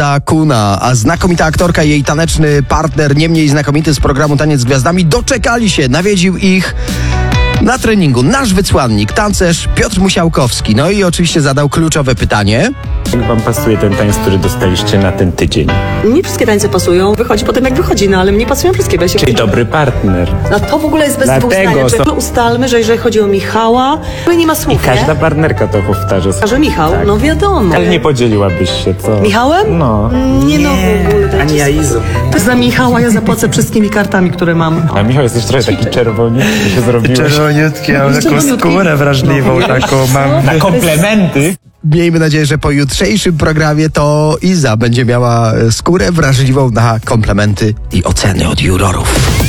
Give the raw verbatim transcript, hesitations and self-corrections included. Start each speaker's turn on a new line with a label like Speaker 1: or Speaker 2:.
Speaker 1: Kuna, a znakomita aktorka i jej taneczny partner, nie mniej znakomity z programu Taniec z Gwiazdami, doczekali się, nawiedził ich na treningu nasz wysłannik, tancerz Piotr Musiałkowski. No i oczywiście zadał kluczowe pytanie.
Speaker 2: Jak wam pasuje ten tańc, który dostaliście na ten tydzień?
Speaker 3: Nie wszystkie tańce pasują, wychodzi potem jak wychodzi, no ale mnie pasują wszystkie. Bo ja się
Speaker 2: Czyli dobry partner.
Speaker 3: No to w ogóle jest bez dwóch
Speaker 2: Dlatego
Speaker 3: zdań.
Speaker 2: są-
Speaker 3: My ustalmy, że jeżeli chodzi o Michała, to nie ma
Speaker 2: I
Speaker 3: słów,
Speaker 2: każda
Speaker 3: nie?
Speaker 2: partnerka to powtarza.
Speaker 3: Że Michał,
Speaker 2: Tak.
Speaker 3: no wiadomo.
Speaker 2: Ale nie podzieliłabyś się, co?
Speaker 3: Michałem?
Speaker 2: No.
Speaker 3: Nie, no w ogóle. dajcie
Speaker 4: Ani ja
Speaker 3: spokój.
Speaker 4: Izu.
Speaker 3: Za Michała ja zapłacę wszystkimi kartami, które mam.
Speaker 2: A Michał, jesteś trochę taki czerwony, się zrobiłeś.
Speaker 4: Czerwoniutki, ja mam taką
Speaker 3: Czerwoniutki.
Speaker 4: skórę wrażliwą,
Speaker 3: No,
Speaker 4: taką mam.
Speaker 2: Na komplementy.
Speaker 1: Miejmy nadzieję, że po jutrzejszym programie to Iza będzie miała skórę wrażliwą na komplementy i oceny od jurorów.